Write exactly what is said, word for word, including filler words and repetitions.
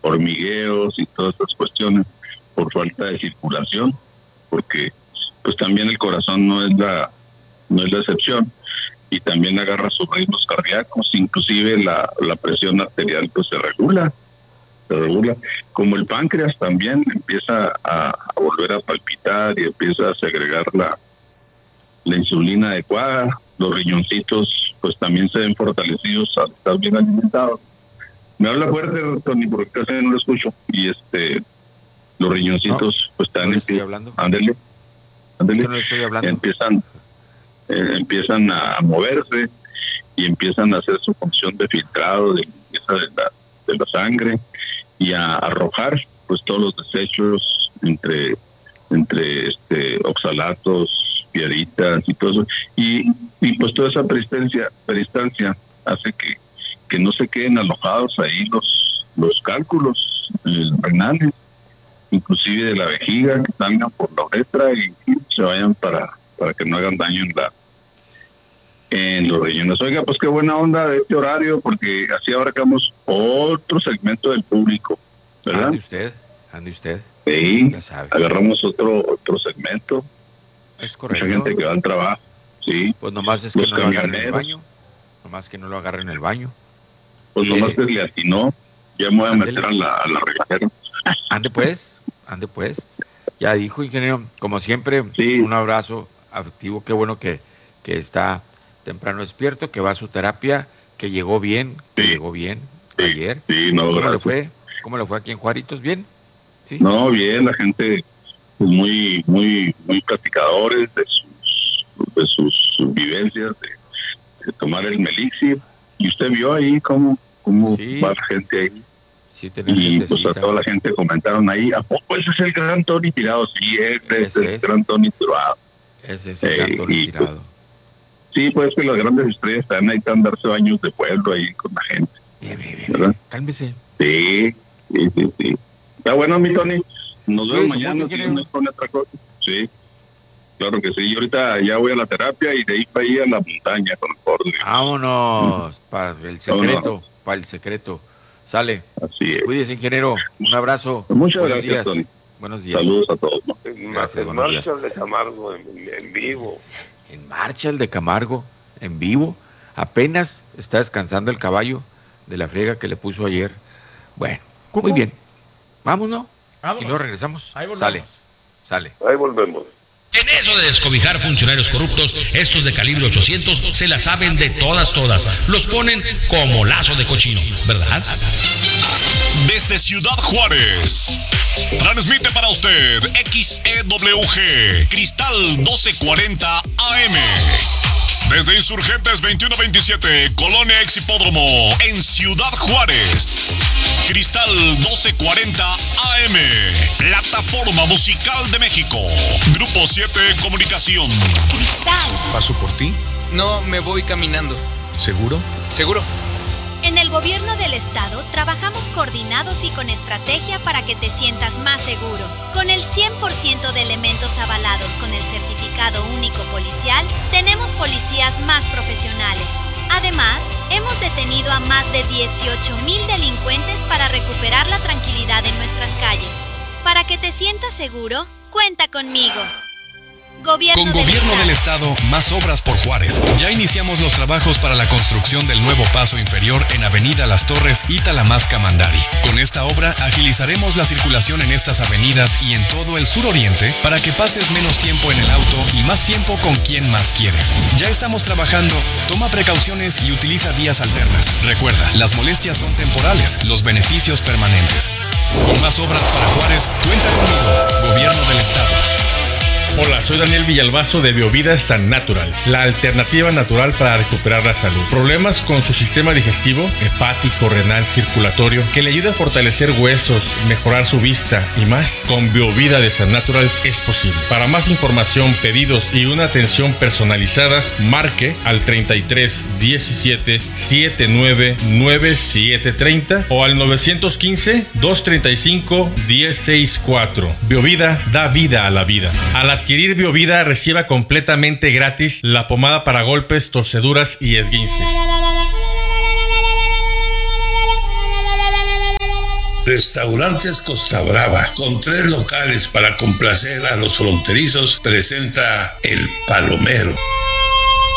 hormigueos y todas estas cuestiones por falta de circulación, porque pues también el corazón no es la no es la excepción, y también agarra sus ritmos cardíacos, inclusive la, la presión arterial pues se regula, se regula, como el páncreas también empieza a, a volver a palpitar y empieza a segregar la, la insulina adecuada. Los riñoncitos pues también se ven fortalecidos al estar bien alimentados. Me habla fuerte, Tony, porque casi no lo escucho, y este los riñoncitos no, pues están no estoy hablando. Ándele, ándele, no estoy hablando. empiezan eh, empiezan a moverse y empiezan a hacer su función de filtrado de limpieza de la, de la sangre y a arrojar pues todos los desechos entre entre este oxalatos, piedritas y todo eso, y, y pues toda esa peristancia, peristancia hace que, que no se queden alojados ahí los, los cálculos eh, renales, inclusive de la vejiga, que salgan por la uretra y, y se vayan para, para que no hagan daño en la en los riñones. Oiga, pues qué buena onda de este horario, porque así abarcamos otro segmento del público, ¿verdad? Ande usted, ande usted. Sí, agarramos otro otro segmento. Es correcto. Mucha gente que va al trabajo, sí. Pues nomás es que no lo agarren en el baño. Nomás que no lo agarren en el baño. Pues eh, nomás que le atinó. Ya me voy a andele. meter a la, a la regadera. Ande pues, ande pues. Ya dijo, ingeniero, como siempre, sí. Un abrazo afectivo. Qué bueno que, que está temprano despierto, que va a su terapia, que llegó bien, que sí. llegó bien sí. ayer. Sí, no, ¿Cómo gracias. le fue? ¿Cómo le fue aquí en Juaritos? ¿Bien? ¿Sí? No, bien, la gente pues muy muy muy platicadores de sus de sus, sus vivencias de, de tomar el Melixir, y usted vio ahí cómo cómo sí. va la gente ahí. Sí, y pues a toda la gente comentaron ahí, ¿a poco ese es el gran Tony Tirado? Sí, ese es el gran Tony Tirado. Ese es el gran Tony eh, Tirado. Pues, sí, pues que las grandes estrellas están ahí, están darse baños de pueblo ahí con la gente. Bien, bien, bien. Cálmese. Sí, sí, sí, sí. Está bueno, mi Tony. Nos vemos sí, mañana si nos pone otra cosa. Sí, claro que sí. Y ahorita ya voy a la terapia y de ahí para ir a la montaña con el borde. Vámonos, mm. para el secreto, Vámonos. para el secreto. Sale. Así es. Cuídese, ingeniero. Un abrazo. Muchas Buenos gracias, días. Tony. Buenos días. Saludos a todos. ¿no? Gracias, en marcha el de Camargo en, en vivo. En marcha el de Camargo en vivo. Apenas está descansando el caballo de la friega que le puso ayer. Bueno, muy bien. Vámonos. Vámonos. Y luego regresamos. Ahí volvemos. Sale, sale. Ahí volvemos. En eso de descobijar funcionarios corruptos, estos de calibre ochocientos se la saben de todas, todas. Los ponen como lazo de cochino, ¿verdad? Desde Ciudad Juárez, transmite para usted X E W G, Cristal doce cuarenta A M. Desde Insurgentes veintiuno veintisiete, Colonia Ex Hipódromo, en Ciudad Juárez. Cristal doce cuarenta A M, Plataforma Musical de México. Grupo siete Comunicación. Cristal. ¿Paso por ti? No, me voy caminando. ¿Seguro? Seguro. En el gobierno del estado trabajamos coordinados y con estrategia para que te sientas más seguro. Con el cien por ciento de elementos avalados con el certificado único policial, tenemos policías más profesionales. Además, hemos detenido a más de dieciocho mil delincuentes para recuperar la tranquilidad en nuestras calles. Para que te sientas seguro, cuenta conmigo. Gobierno Con del Gobierno Estado. del Estado, más obras por Juárez. Ya iniciamos los trabajos para la construcción del nuevo paso inferior en Avenida Las Torres y Talamasca Mandari. Con esta obra agilizaremos la circulación en estas avenidas y en todo el suroriente para que pases menos tiempo en el auto y más tiempo con quien más quieres. Ya estamos trabajando, toma precauciones y utiliza vías alternas. Recuerda, las molestias son temporales, los beneficios permanentes. Con más obras para Juárez, cuenta conmigo, Gobierno del Estado. Hola, soy Daniel Villalbazo de Biovida San Natural, la alternativa natural para recuperar la salud. Problemas con su sistema digestivo, hepático, renal, circulatorio, que le ayude a fortalecer huesos, mejorar su vista y más. Con Biovida de San Natural es posible. Para más información, pedidos y una atención personalizada, marque al treinta y tres diecisiete setenta y nueve noventa y siete treinta o al nueve uno cinco dos treinta y cinco diez sesenta y cuatro. Biovida da vida a la vida. A la adquirir Biovida, reciba completamente gratis la pomada para golpes, torceduras y esguinces. Restaurantes Costa Brava, con tres locales para complacer a los fronterizos, presenta El Palomero.